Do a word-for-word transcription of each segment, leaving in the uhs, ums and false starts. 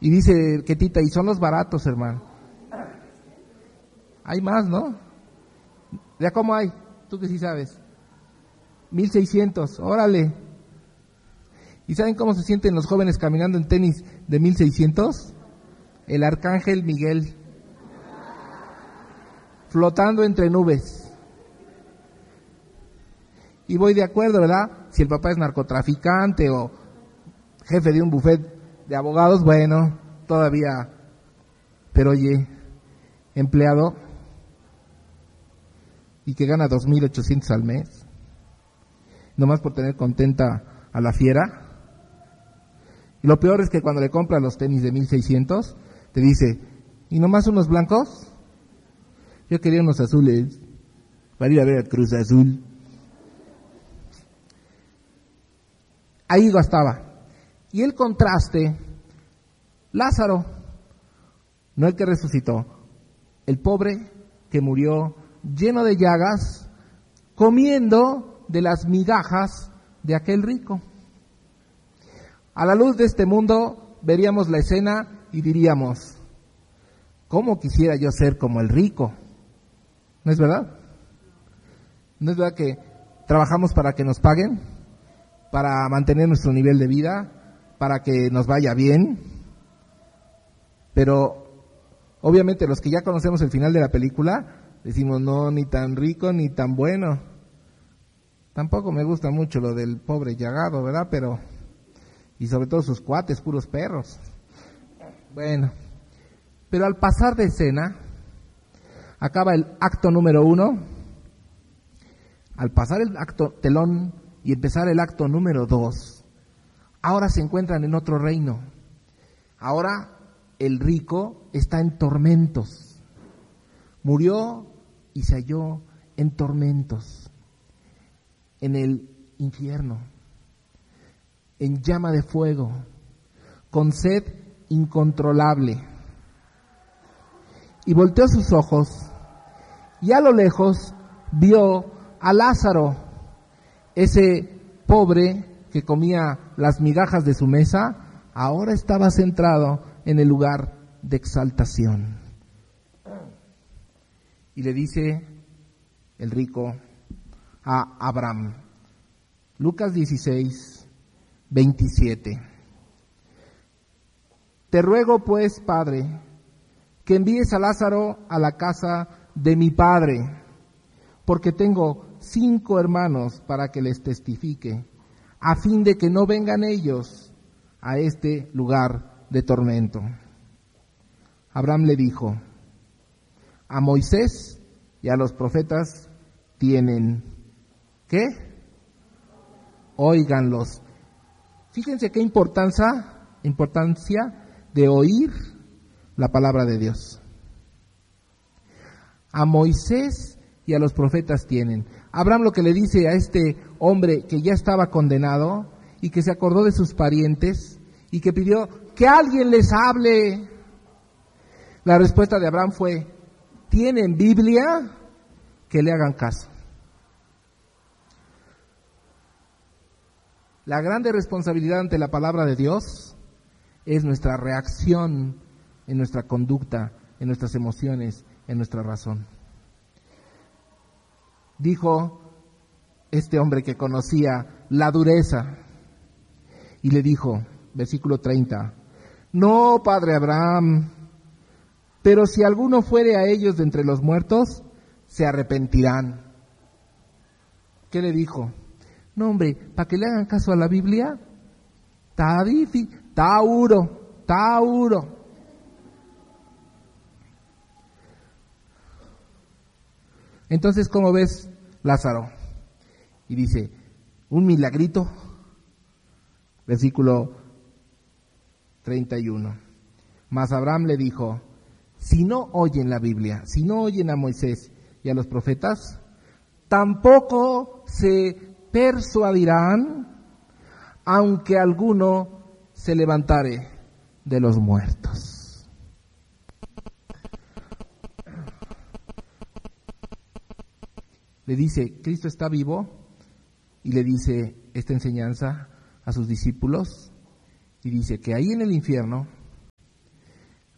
Y dice Ketita, y son los baratos, hermano. Hay más, ¿no? ¿Ya cómo hay? Tú que sí sabes. mil seiscientos, órale. ¿Y saben cómo se sienten los jóvenes caminando en tenis de mil seiscientos? El arcángel Miguel, flotando entre nubes. Y voy de acuerdo, ¿verdad? Si el papá es narcotraficante o jefe de un buffet de abogados, bueno, todavía. Pero oye, empleado y que gana dos mil ochocientos al mes, nomás por tener contenta a la fiera. Y lo peor es que cuando le compras los tenis de mil seiscientos, te dice, ¿y nomás unos blancos? Yo quería unos azules para ir a ver al Cruz Azul. Ahí estaba. Y el contraste, Lázaro, no el que resucitó, el pobre que murió lleno de llagas, comiendo de las migajas de aquel rico. A la luz de este mundo veríamos la escena y diríamos, ¿cómo quisiera yo ser como el rico? ¿No es verdad? ¿No es verdad que trabajamos para que nos paguen? Para mantener nuestro nivel de vida, para que nos vaya bien. Pero obviamente los que ya conocemos el final de la película, decimos, no, ni tan rico ni tan bueno. Tampoco me gusta mucho lo del pobre llagado, ¿verdad? Pero, y sobre todo sus cuates, puros perros. Bueno, pero al pasar de escena, acaba el acto número uno. Al pasar el acto telón y empezar el acto número dos, ahora se encuentran en otro reino. Ahora el rico está en tormentos. Murió y se halló en tormentos, en el infierno, en llama de fuego, con sed incontrolable. Y volteó sus ojos y a lo lejos vio a Lázaro, ese pobre que comía las migajas de su mesa, ahora estaba centrado en el lugar de exaltación. Y le dice el rico a Abraham, Lucas dieciséis, veintisiete, te ruego pues, Padre, que envíes a Lázaro a la casa de mi padre, porque tengo cinco hermanos para que les testifique, a fin de que no vengan ellos a este lugar de tormento. Abraham le dijo, a Moisés y a los profetas tienen, ¿qué? Óiganlos. Fíjense qué importancia, importancia de oír la palabra de Dios. A Moisés y a los profetas tienen. Abraham lo que le dice a este hombre que ya estaba condenado y que se acordó de sus parientes y que pidió que alguien les hable. La respuesta de Abraham fue, ¿tienen Biblia? Que le hagan caso. La grande responsabilidad ante la palabra de Dios es nuestra reacción en nuestra conducta, en nuestras emociones, en nuestra razón. Dijo este hombre que conocía la dureza y le dijo, versículo treinta, no, padre Abraham, pero si alguno fuere a ellos de entre los muertos, se arrepentirán. ¿Qué le dijo? No, hombre, para que le hagan caso a la Biblia, está difícil, está duro, está duro. Entonces, ¿cómo ves, Lázaro? Y dice, un milagrito, versículo treinta y uno. Mas Abraham le dijo, si no oyen la Biblia, si no oyen a Moisés y a los profetas, tampoco se persuadirán, aunque alguno se levantare de los muertos. Le dice, Cristo está vivo, y le dice esta enseñanza a sus discípulos, y dice que ahí en el infierno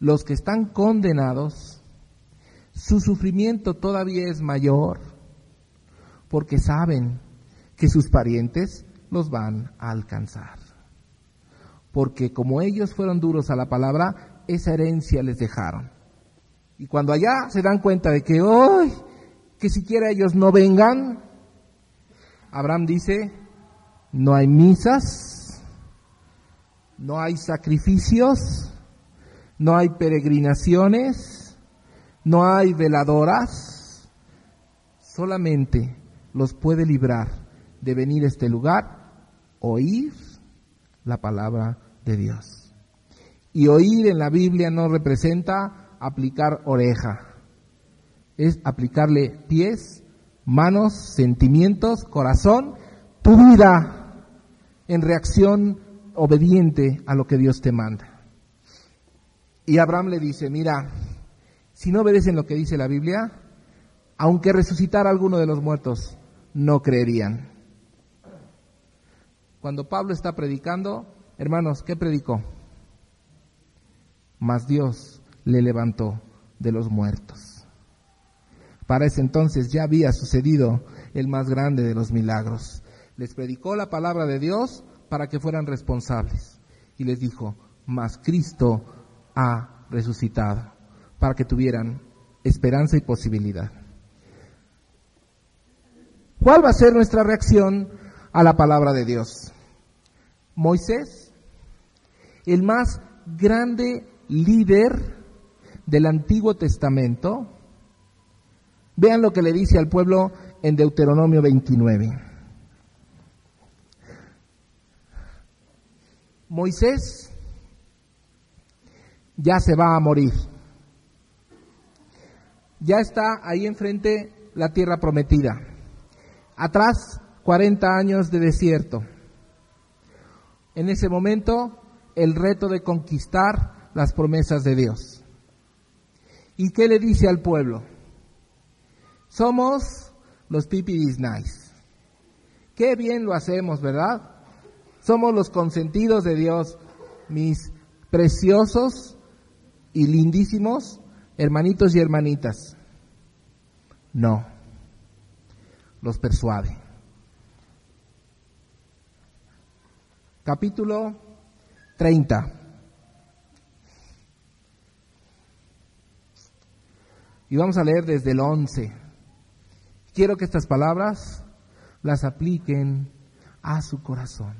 los que están condenados, su sufrimiento todavía es mayor, porque saben que sus parientes los van a alcanzar. Porque como ellos fueron duros a la palabra, esa herencia les dejaron. Y cuando allá se dan cuenta de que, ¡ay!, que siquiera ellos no vengan, Abraham dice, no hay misas, no hay sacrificios, no hay peregrinaciones, no hay veladoras, solamente los puede librar de venir a este lugar, oír la palabra de Dios. Y oír en la Biblia no representa aplicar oreja, es aplicarle pies, manos, sentimientos, corazón, tu vida en reacción obediente a lo que Dios te manda. Y Abraham le dice, mira, si no obedecen lo que dice la Biblia, aunque resucitara alguno de los muertos, no creerían. Cuando Pablo está predicando, hermanos, ¿qué predicó? Mas Dios le levantó de los muertos. Para ese entonces ya había sucedido el más grande de los milagros. Les predicó la palabra de Dios para que fueran responsables. Y les dijo, mas Cristo ha resucitado, para que tuvieran esperanza y posibilidad. ¿Cuál va a ser nuestra reacción a la palabra de Dios? Moisés, el más grande líder del Antiguo Testamento, vean lo que le dice al pueblo en Deuteronomio veintinueve. Moisés ya se va a morir. Ya está ahí enfrente la tierra prometida. Atrás, cuarenta años de desierto. En ese momento, el reto de conquistar las promesas de Dios. ¿Y qué le dice al pueblo? Somos los pipidis nice. Qué bien lo hacemos, ¿verdad? Somos los consentidos de Dios, mis preciosos y lindísimos hermanitos y hermanitas. No, los persuade. Capítulo treinta. Y vamos a leer desde el once. Quiero que estas palabras las apliquen a su corazón.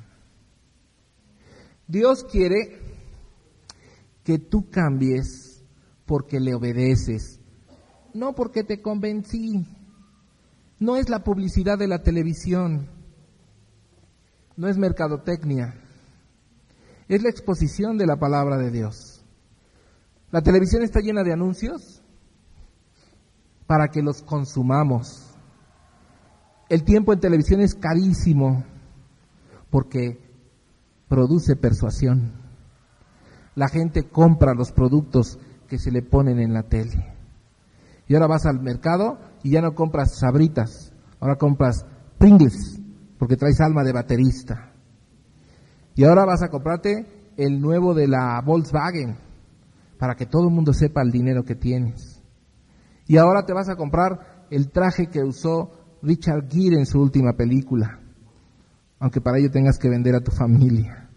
Dios quiere que tú cambies porque le obedeces, no porque te convencí. No es la publicidad de la televisión, no es mercadotecnia, es la exposición de la palabra de Dios. La televisión está llena de anuncios para que los consumamos. El tiempo en televisión es carísimo porque produce persuasión. La gente compra los productos que se le ponen en la tele. Y ahora vas al mercado y ya no compras Sabritas, ahora compras Pringles, porque traes alma de baterista. Y ahora vas a comprarte el nuevo de la Volkswagen, para que todo el mundo sepa el dinero que tienes. Y ahora te vas a comprar el traje que usó Richard Gere en su última película, aunque para ello tengas que vender a tu familia.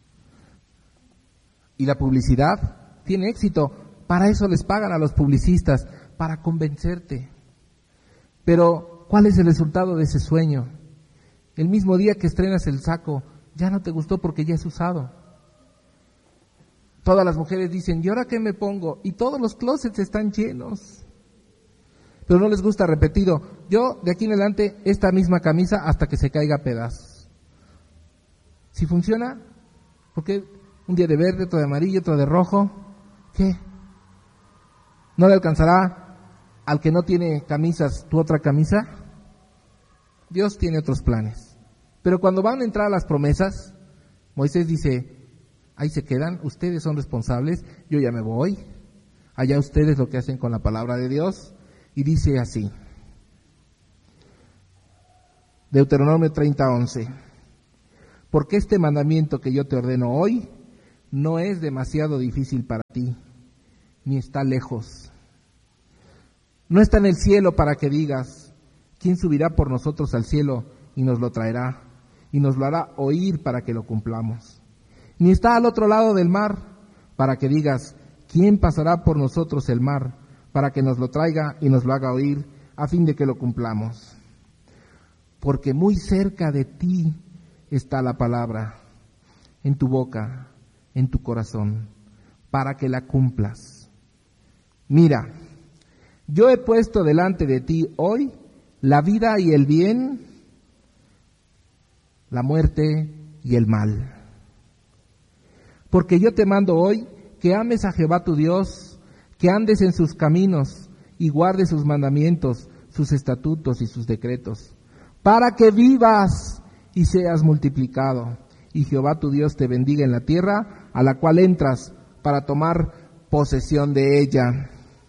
Y la publicidad tiene éxito, para eso les pagan a los publicistas, para convencerte. Pero, ¿cuál es el resultado de ese sueño? El mismo día que estrenas el saco, ya no te gustó porque ya es usado. Todas las mujeres dicen, ¿y ahora qué me pongo? Y todos los closets están llenos. Pero no les gusta repetido. Yo, de aquí en adelante, esta misma camisa hasta que se caiga a pedazos. Si funciona, ¿por qué un día de verde, otro de amarillo, otro de rojo? ¿Qué? ¿No le alcanzará al que no tiene camisas tu otra camisa? Dios tiene otros planes. Pero cuando van a entrar a las promesas, Moisés dice, ahí se quedan, ustedes son responsables, yo ya me voy. Allá ustedes lo que hacen con la palabra de Dios. Y dice así, Deuteronomio treinta, once, porque este mandamiento que yo te ordeno hoy no es demasiado difícil para ti, ni está lejos. No está en el cielo para que digas, ¿quién subirá por nosotros al cielo y nos lo traerá? Y nos lo hará oír para que lo cumplamos. Ni está al otro lado del mar para que digas, ¿quién pasará por nosotros el mar para que nos lo traiga y nos lo haga oír a fin de que lo cumplamos? Porque muy cerca de ti está la palabra, en tu boca, en tu corazón, para que la cumplas. Mira, yo he puesto delante de ti hoy la vida y el bien, la muerte y el mal. Porque yo te mando hoy que ames a Jehová tu Dios, que andes en sus caminos y guardes sus mandamientos, sus estatutos y sus decretos, para que vivas y seas multiplicado, y Jehová tu Dios te bendiga en la tierra a la cual entras para tomar posesión de ella.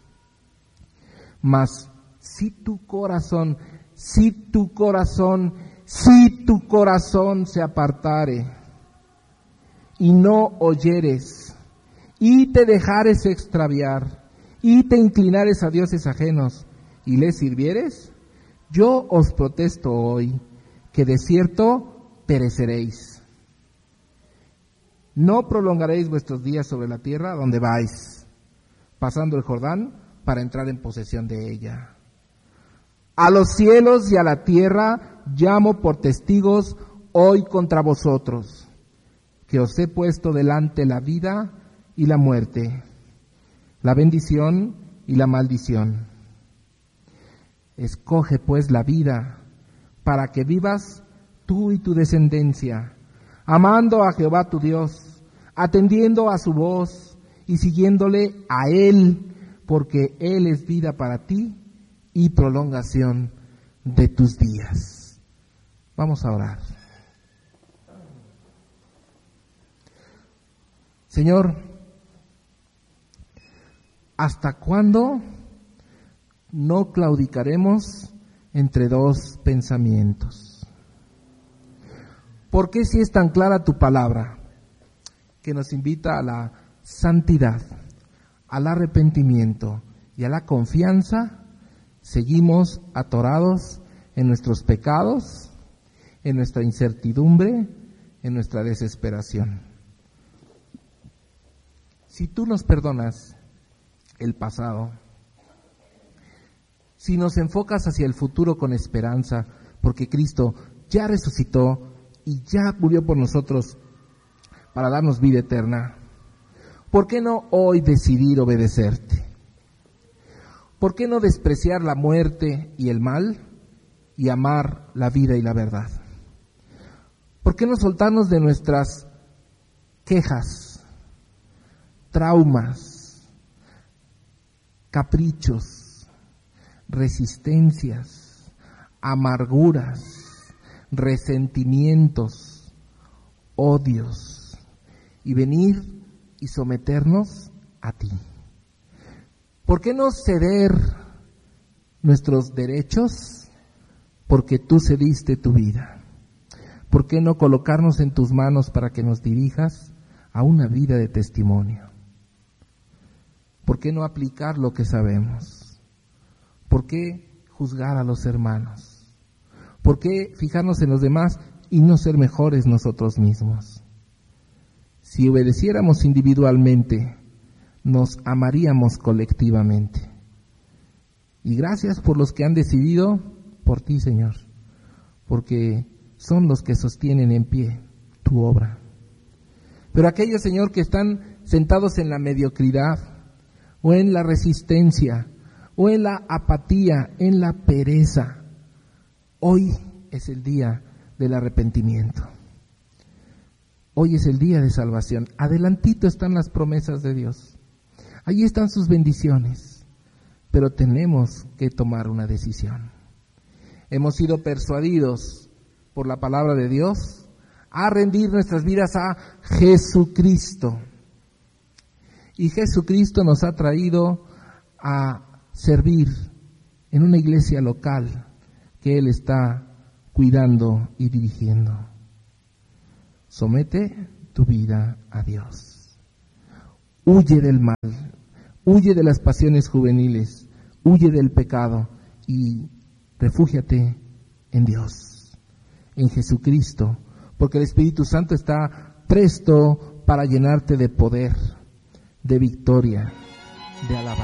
Mas si tu corazón, si tu corazón, si tu corazón se apartare y no oyeres, y te dejares extraviar, y te inclinares a dioses ajenos, y les sirvieres, yo os protesto hoy, que de cierto pereceréis. No prolongaréis vuestros días sobre la tierra donde vais, pasando el Jordán para entrar en posesión de ella. A los cielos y a la tierra llamo por testigos hoy contra vosotros, que os he puesto delante la vida y la muerte, la bendición y la maldición. Escoge pues la vida, para que vivas tú y tu descendencia, amando a Jehová tu Dios, atendiendo a su voz y siguiéndole a Él, porque Él es vida para ti y prolongación de tus días. Vamos a orar. Señor, ¿hasta cuándo no claudicaremos entre dos pensamientos? ¿Por qué si es tan clara tu palabra, que nos invita a la santidad, al arrepentimiento y a la confianza, seguimos atorados en nuestros pecados, en nuestra incertidumbre, en nuestra desesperación? Si tú nos perdonas el pasado, si nos enfocas hacia el futuro con esperanza, porque Cristo ya resucitó y ya murió por nosotros para darnos vida eterna, ¿por qué no hoy decidir obedecerte? ¿Por qué no despreciar la muerte y el mal y amar la vida y la verdad? ¿Por qué no soltarnos de nuestras quejas, traumas, caprichos, resistencias, amarguras, resentimientos, odios, y venir y someternos a ti? ¿Por qué no ceder nuestros derechos? Porque tú cediste tu vida. ¿Por qué no colocarnos en tus manos para que nos dirijas a una vida de testimonio? ¿Por qué no aplicar lo que sabemos? ¿Por qué juzgar a los hermanos? ¿Por qué fijarnos en los demás y no ser mejores nosotros mismos? Si obedeciéramos individualmente, nos amaríamos colectivamente. Y gracias por los que han decidido por ti, Señor, porque son los que sostienen en pie tu obra. Pero aquellos, Señor, que están sentados en la mediocridad, o en la resistencia, o en la apatía, en la pereza, hoy es el día del arrepentimiento. Hoy es el día de salvación. Adelantito están las promesas de Dios. Allí están sus bendiciones. Pero tenemos que tomar una decisión. Hemos sido persuadidos por la palabra de Dios a rendir nuestras vidas a Jesucristo. Y Jesucristo nos ha traído a servir en una iglesia local que Él está cuidando y dirigiendo. Somete tu vida a Dios. Huye del mal. Huye de las pasiones juveniles, huye del pecado y refúgiate en Dios, en Jesucristo, porque el Espíritu Santo está presto para llenarte de poder, de victoria, de alabanza.